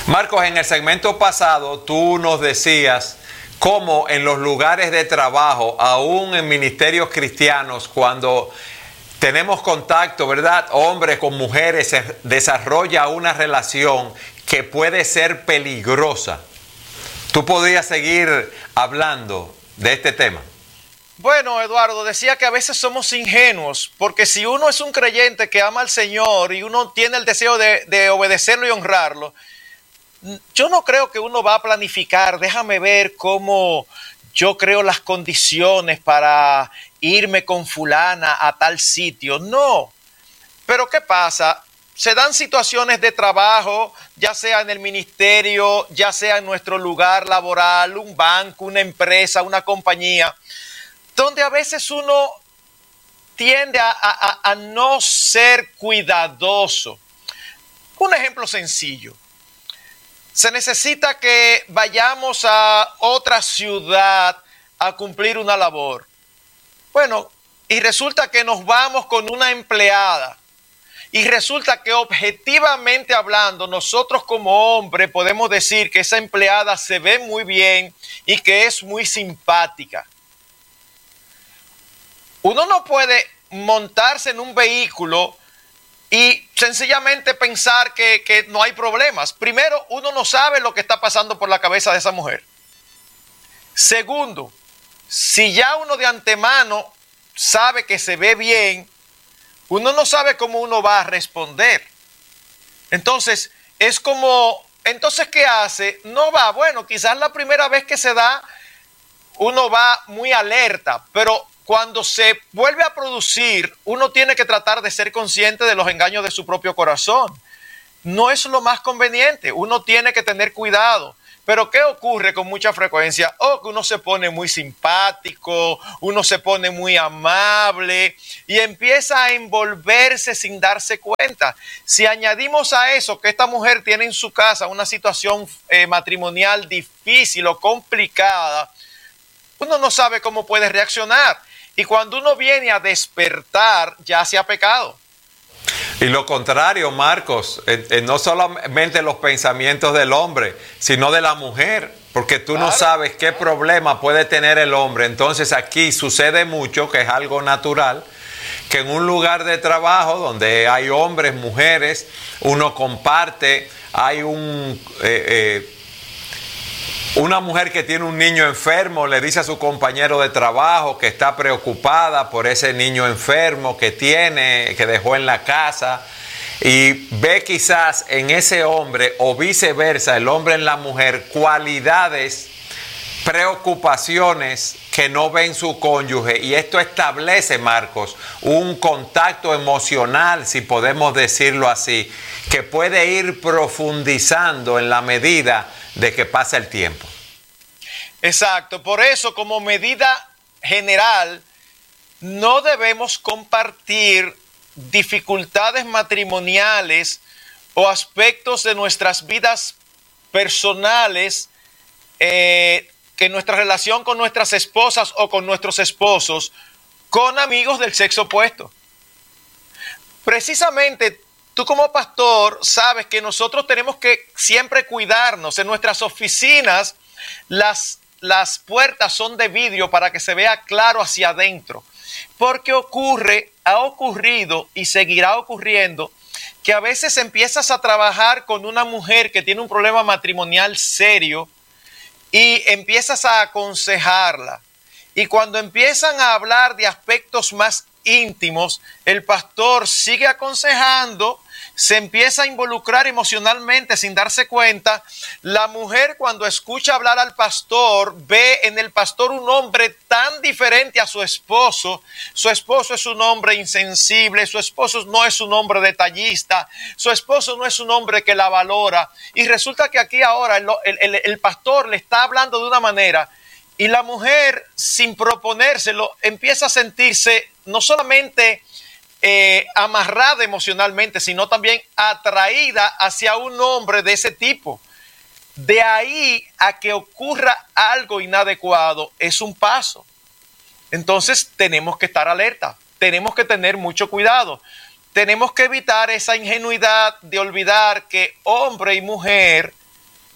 Marcos, en el segmento pasado tú nos decías cómo en los lugares de trabajo, aún en ministerios cristianos, cuando tenemos contacto, ¿verdad? Hombres con mujeres, se desarrolla una relación que puede ser peligrosa. ¿Tú podrías seguir hablando de este tema? Bueno, Eduardo, decía que a veces somos ingenuos, porque si uno es un creyente que ama al Señor y uno tiene el deseo de obedecerlo y honrarlo, yo no creo que uno va a planificar, déjame ver cómo yo creo las condiciones para irme con fulana a tal sitio. No, pero ¿qué pasa? Se dan situaciones de trabajo, ya sea en el ministerio, ya sea en nuestro lugar laboral, un banco, una empresa, una compañía, donde a veces uno tiende a no ser cuidadoso. Un ejemplo sencillo. Se necesita que vayamos a otra ciudad a cumplir una labor. Bueno, y resulta que nos vamos con una empleada. Y resulta que objetivamente hablando, nosotros como hombres podemos decir que esa empleada se ve muy bien y que es muy simpática. Uno no puede montarse en un vehículo y sencillamente pensar que no hay problemas. Primero, uno no sabe lo que está pasando por la cabeza de esa mujer. Segundo, si ya uno de antemano sabe que se ve bien, uno no sabe cómo uno va a responder. Entonces, es como, entonces, ¿qué hace? No va, bueno, quizás la primera vez que se da, uno va muy alerta, pero cuando se vuelve a producir, uno tiene que tratar de ser consciente de los engaños de su propio corazón. No es lo más conveniente, uno tiene que tener cuidado. Pero ¿qué ocurre con mucha frecuencia? Que uno se pone muy simpático, uno se pone muy amable y empieza a envolverse sin darse cuenta. Si añadimos a eso que esta mujer tiene en su casa una situación matrimonial difícil o complicada, uno no sabe cómo puede reaccionar. Y cuando uno viene a despertar, ya se ha pecado. Y lo contrario, Marcos, no solamente los pensamientos del hombre, sino de la mujer, porque tú no sabes qué problema puede tener el hombre. Entonces aquí sucede mucho, que es algo natural, que en un lugar de trabajo donde hay hombres, mujeres, uno comparte, hay una mujer que tiene un niño enfermo le dice a su compañero de trabajo que está preocupada por ese niño enfermo que tiene, que dejó en la casa, y ve quizás en ese hombre o viceversa, el hombre en la mujer, cualidades, preocupaciones que no ven su cónyuge, y esto establece, Marcos, un contacto emocional, si podemos decirlo así, que puede ir profundizando en la medida de que pasa el tiempo. Exacto, por eso como medida general no debemos compartir dificultades matrimoniales o aspectos de nuestras vidas personales, que nuestra relación con nuestras esposas o con nuestros esposos, con amigos del sexo opuesto. Precisamente tú como pastor sabes que nosotros tenemos que siempre cuidarnos. En nuestras oficinas las puertas son de vidrio para que se vea claro hacia adentro. Porque ha ocurrido y seguirá ocurriendo que a veces empiezas a trabajar con una mujer que tiene un problema matrimonial serio y empiezas a aconsejarla. Y cuando empiezan a hablar de aspectos más íntimos, el pastor sigue aconsejando, se empieza a involucrar emocionalmente sin darse cuenta. La mujer, cuando escucha hablar al pastor, ve en el pastor un hombre tan diferente a su esposo. Su esposo es un hombre insensible, su esposo no es un hombre detallista, su esposo no es un hombre que la valora. Y resulta que aquí ahora el pastor le está hablando de una manera, y la mujer, sin proponérselo, empieza a sentirse no solamente amarrada emocionalmente, sino también atraída hacia un hombre de ese tipo. De ahí a que ocurra algo inadecuado es un paso. Entonces tenemos que estar alerta, tenemos que tener mucho cuidado, tenemos que evitar esa ingenuidad de olvidar que hombre y mujer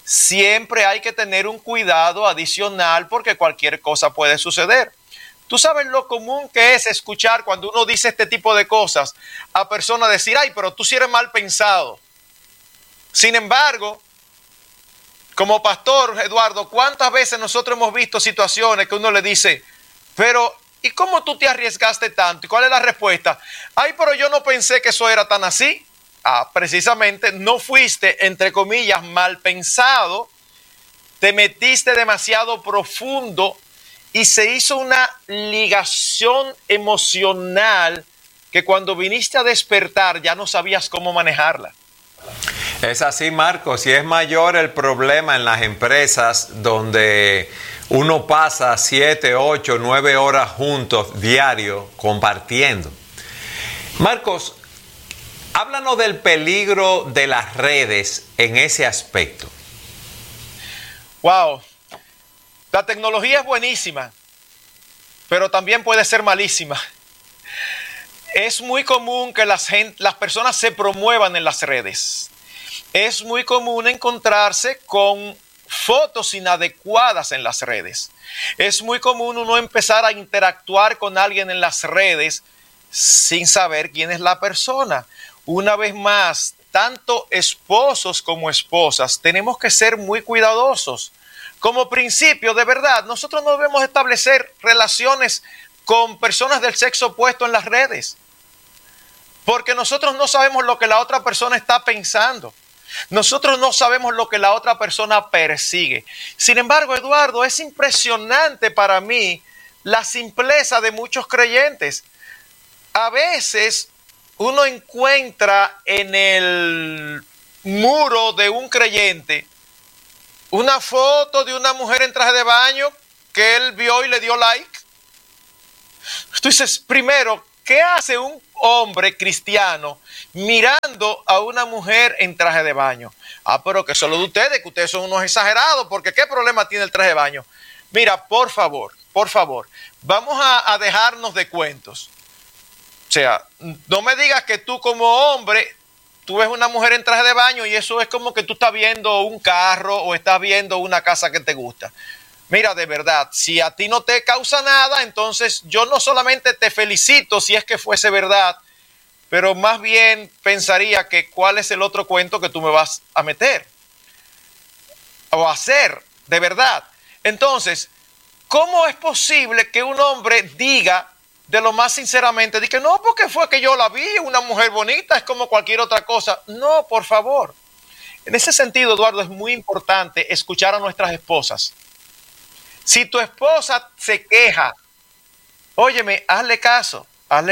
siempre hay que tener un cuidado adicional porque cualquier cosa puede suceder. Tú sabes lo común que es escuchar cuando uno dice este tipo de cosas a personas decir, ay, pero tú sí eres mal pensado. Sin embargo, como pastor, Eduardo, ¿cuántas veces nosotros hemos visto situaciones que uno le dice, pero ¿y cómo tú te arriesgaste tanto? ¿Y cuál es la respuesta? Ay, pero yo no pensé que eso era tan así. Precisamente no fuiste, entre comillas, mal pensado, te metiste demasiado profundo y se hizo una ligación emocional que cuando viniste a despertar ya no sabías cómo manejarla. Es así, Marcos, y es mayor el problema en las empresas donde uno pasa 7, 8, 9 horas juntos diario compartiendo. Marcos, háblanos del peligro de las redes en ese aspecto. Wow, la tecnología es buenísima, pero también puede ser malísima. Es muy común que las personas se promuevan en las redes. Es muy común encontrarse con fotos inadecuadas en las redes. Es muy común uno empezar a interactuar con alguien en las redes sin saber quién es la persona. Una vez más, tanto esposos como esposas tenemos que ser muy cuidadosos. Como principio, de verdad, nosotros no debemos establecer relaciones con personas del sexo opuesto en las redes, porque nosotros no sabemos lo que la otra persona está pensando. Nosotros no sabemos lo que la otra persona persigue. Sin embargo, Eduardo, es impresionante para mí la simpleza de muchos creyentes. A veces uno encuentra en el muro de un creyente una foto de una mujer en traje de baño que él vio y le dio like. Tú dices, primero, ¿qué hace un hombre cristiano mirando a una mujer en traje de baño? Pero que solo de ustedes, que ustedes son unos exagerados, porque ¿qué problema tiene el traje de baño? Mira, por favor, vamos a dejarnos de cuentos. O sea, no me digas que tú como hombre, tú ves una mujer en traje de baño y eso es como que tú estás viendo un carro o estás viendo una casa que te gusta. Mira, de verdad, si a ti no te causa nada, entonces yo no solamente te felicito si es que fuese verdad, pero más bien pensaría que cuál es el otro cuento que tú me vas a meter o a hacer, de verdad. Entonces, ¿cómo es posible que un hombre diga de lo más sinceramente, diga no, porque fue que yo la vi, una mujer bonita, es como cualquier otra cosa? No, por favor. En ese sentido, Eduardo, es muy importante escuchar a nuestras esposas. Si tu esposa se queja, óyeme, hazle caso.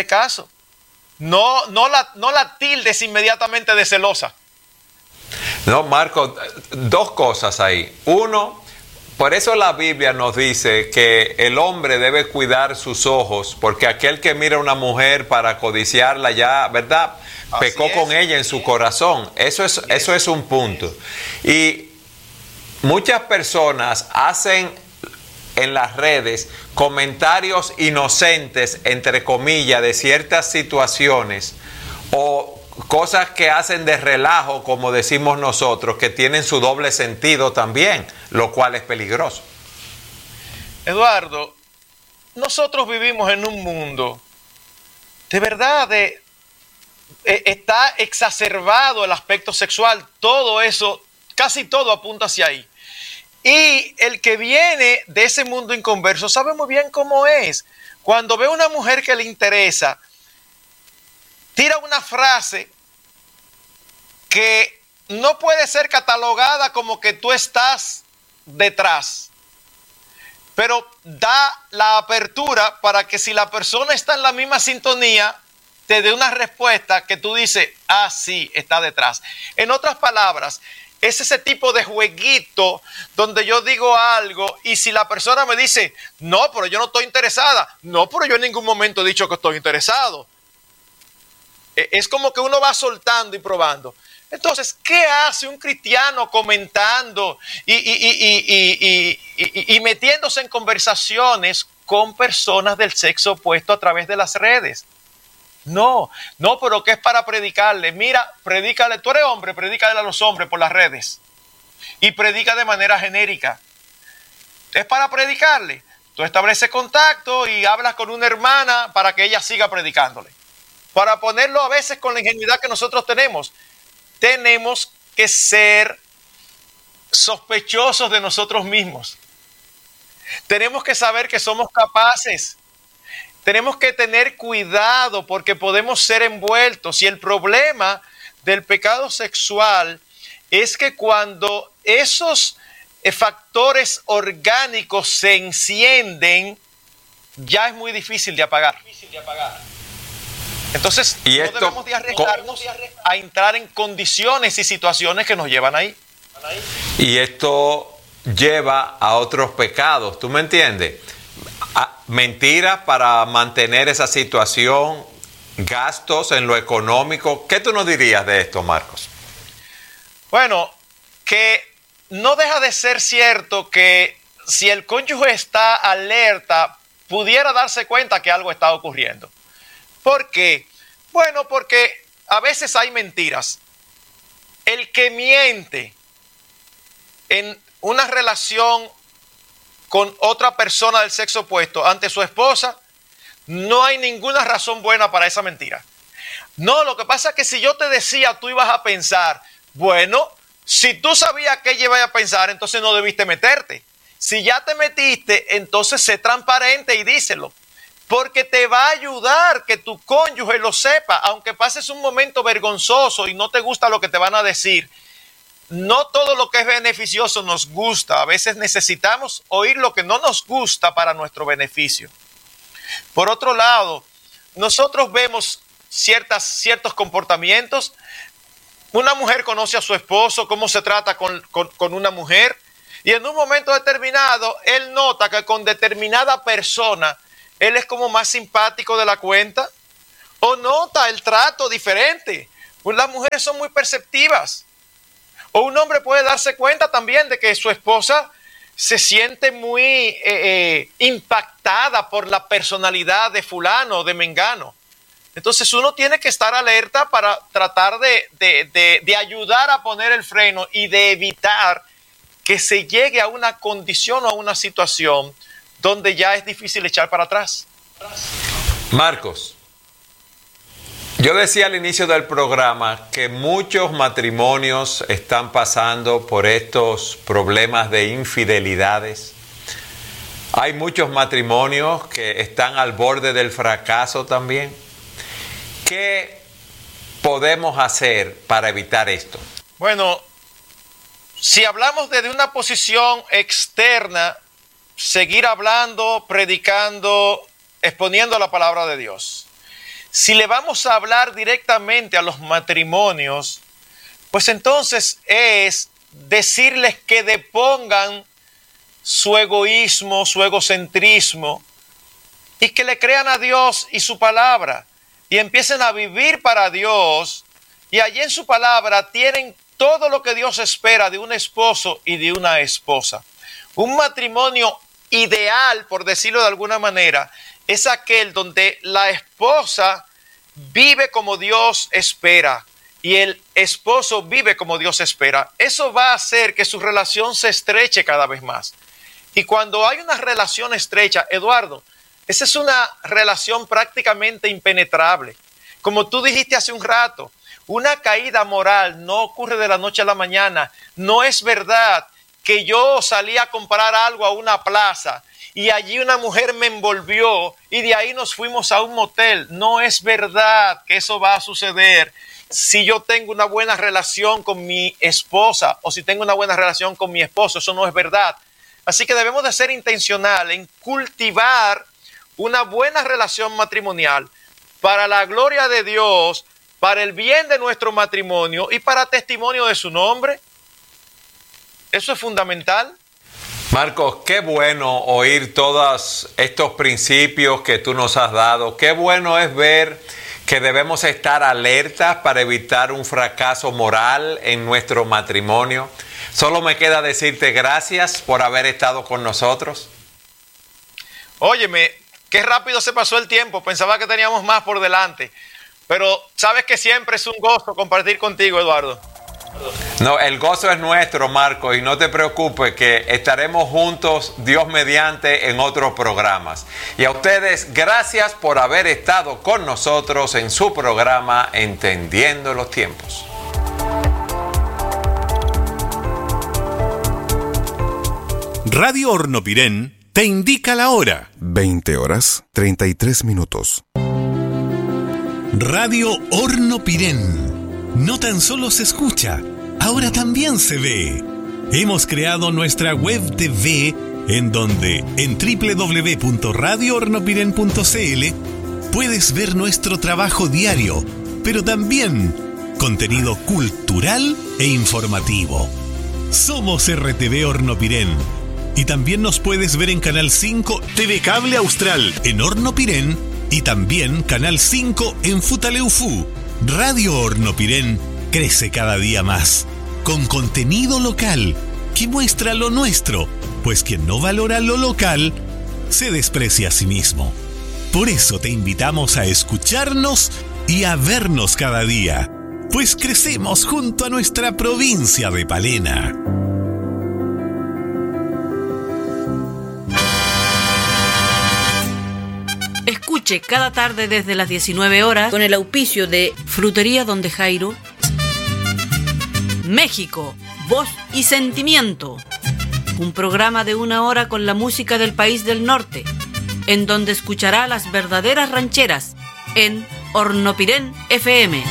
No la tildes inmediatamente de celosa. No, Marco, dos cosas ahí. Uno, por eso la Biblia nos dice que el hombre debe cuidar sus ojos, porque aquel que mira a una mujer para codiciarla ya, ¿verdad? Pecó con ella en su corazón. Eso es un punto. Y muchas personas hacen en las redes comentarios inocentes, entre comillas, de ciertas situaciones o cosas que hacen de relajo, como decimos nosotros, que tienen su doble sentido también, lo cual es peligroso. Eduardo, nosotros vivimos en un mundo de verdad está exacerbado el aspecto sexual, todo eso, casi todo apunta hacia ahí. Y el que viene de ese mundo inconverso sabe muy bien cómo es. Cuando ve a una mujer que le interesa, tira una frase que no puede ser catalogada como que tú estás detrás, pero da la apertura para que si la persona está en la misma sintonía, te dé una respuesta que tú dices, sí, está detrás. En otras palabras, es ese tipo de jueguito donde yo digo algo y si la persona me dice, no, pero yo no estoy interesada. No, pero yo en ningún momento he dicho que estoy interesado. Es como que uno va soltando y probando. Entonces, ¿qué hace un cristiano comentando y metiéndose en conversaciones con personas del sexo opuesto a través de las redes? No, pero ¿qué es para predicarle? Mira, predícale, tú eres hombre, predícale a los hombres por las redes. y predica de manera genérica. Es para predicarle. Tú estableces contacto y hablas con una hermana para que ella siga predicándole. Para ponerlo a veces con la ingenuidad que nosotros tenemos que ser sospechosos de nosotros mismos. Tenemos que saber que somos capaces. Tenemos que tener cuidado porque podemos ser envueltos. Y el problema del pecado sexual es que cuando esos factores orgánicos se encienden, ya es muy difícil de apagar. Entonces, no debemos de arriesgarnos a entrar en condiciones y situaciones que nos llevan ahí. Y esto lleva a otros pecados, ¿tú me entiendes? Mentiras para mantener esa situación, gastos en lo económico. ¿Qué tú nos dirías de esto, Marcos? Bueno, que no deja de ser cierto que si el cónyuge está alerta, pudiera darse cuenta que algo está ocurriendo. ¿Por qué? Bueno, porque a veces hay mentiras. El que miente en una relación con otra persona del sexo opuesto ante su esposa, no hay ninguna razón buena para esa mentira. No, lo que pasa es que si yo te decía, tú ibas a pensar, bueno, si tú sabías que ella iba a pensar, entonces no debiste meterte. Si ya te metiste, entonces sé transparente y díselo. Porque te va a ayudar que tu cónyuge lo sepa, aunque pases un momento vergonzoso y no te gusta lo que te van a decir. No todo lo que es beneficioso nos gusta. A veces necesitamos oír lo que no nos gusta para nuestro beneficio. Por otro lado, nosotros vemos ciertos comportamientos. Una mujer conoce a su esposo, cómo se trata con una mujer. Y en un momento determinado, él nota que con determinada persona, él es como más simpático de la cuenta. O nota el trato diferente. Pues las mujeres son muy perceptivas. O un hombre puede darse cuenta también de que su esposa se siente muy impactada por la personalidad de fulano o de mengano. Entonces uno tiene que estar alerta para tratar de ayudar a poner el freno y de evitar que se llegue a una condición o a una situación donde ya es difícil echar para atrás. Marcos, yo decía al inicio del programa que muchos matrimonios están pasando por estos problemas de infidelidades. Hay muchos matrimonios que están al borde del fracaso también. ¿Qué podemos hacer para evitar esto? Bueno, si hablamos desde una posición externa, seguir hablando, predicando, exponiendo la palabra de Dios. Si le vamos a hablar directamente a los matrimonios, pues entonces es decirles que depongan su egoísmo, su egocentrismo y que le crean a Dios y su palabra y empiecen a vivir para Dios, y allí en su palabra tienen todo lo que Dios espera de un esposo y de una esposa. Un matrimonio ideal, por decirlo de alguna manera, es aquel donde la esposa vive como Dios espera y el esposo vive como Dios espera. Eso va a hacer que su relación se estreche cada vez más. Y cuando hay una relación estrecha, Eduardo, esa es una relación prácticamente impenetrable. Como tú dijiste hace un rato, una caída moral no ocurre de la noche a la mañana. No es verdad que yo salí a comprar algo a una plaza y allí una mujer me envolvió y de ahí nos fuimos a un motel. No es verdad que eso va a suceder si yo tengo una buena relación con mi esposa o si tengo una buena relación con mi esposo. Eso no es verdad. Así que debemos de ser intencionales en cultivar una buena relación matrimonial para la gloria de Dios, para el bien de nuestro matrimonio y para testimonio de su nombre. Eso es fundamental. Marcos, qué bueno oír todos estos principios que tú nos has dado. Qué bueno es ver que debemos estar alertas para evitar un fracaso moral en nuestro matrimonio. Solo me queda decirte gracias por haber estado con nosotros. Óyeme, qué rápido se pasó el tiempo. Pensaba que teníamos más por delante. Pero sabes que siempre es un gozo compartir contigo, Eduardo. No, el gozo es nuestro, Marco, y no te preocupes que estaremos juntos, Dios mediante, en otros programas. Y a ustedes, gracias por haber estado con nosotros en su programa Entendiendo los Tiempos. Radio Hornopirén te indica la hora. 20:33. Radio Hornopirén. No tan solo se escucha, ahora también se ve. Hemos creado nuestra web TV en donde en www.radiohornopirén.cl puedes ver nuestro trabajo diario, pero también contenido cultural e informativo. Somos RTV Hornopirén y también nos puedes ver en Canal 5 TV Cable Austral en Hornopirén y también Canal 5 en Futaleufú. Radio Hornopirén crece cada día más, con contenido local que muestra lo nuestro, pues quien no valora lo local, se desprecia a sí mismo. Por eso te invitamos a escucharnos y a vernos cada día, pues crecemos junto a nuestra provincia de Palena. Escuche cada tarde desde las 19 horas con el auspicio de Frutería Donde Jairo, México, Voz y Sentimiento, un programa de 1 hora con la música del país del norte, en donde escuchará las verdaderas rancheras en Hornopirén FM.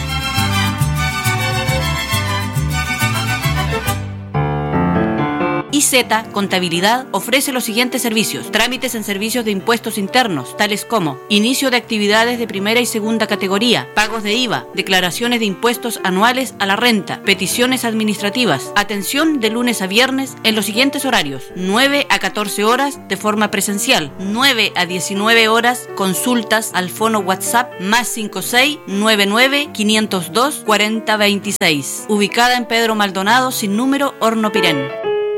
IZ Contabilidad ofrece los siguientes servicios: trámites en servicios de impuestos internos, tales como inicio de actividades de primera y segunda categoría, pagos de IVA, declaraciones de impuestos anuales a la renta, peticiones administrativas, atención de lunes a viernes en los siguientes horarios: 9 a 14 horas de forma presencial, 9 a 19 horas consultas al fono WhatsApp +56 99 502 4026, ubicada en Pedro Maldonado sin número, Hornopirén.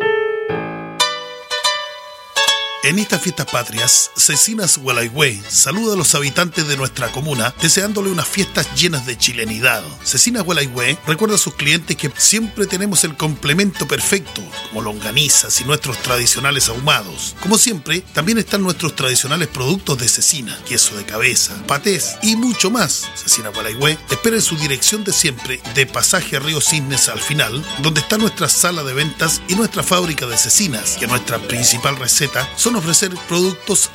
En estas fiestas patrias, Cecinas Gualaigüe saluda a los habitantes de nuestra comuna deseándole unas fiestas llenas de chilenidad. Cecinas Gualaigüe recuerda a sus clientes que siempre tenemos el complemento perfecto, como longanizas y nuestros tradicionales ahumados. Como siempre, también están nuestros tradicionales productos de cecina, queso de cabeza, patés y mucho más. Cecinas Gualaigüe espera en su dirección de siempre, de Pasaje a Río Cisnes al final, donde está nuestra sala de ventas y nuestra fábrica de cecinas, que nuestra principal receta son ofrecer productos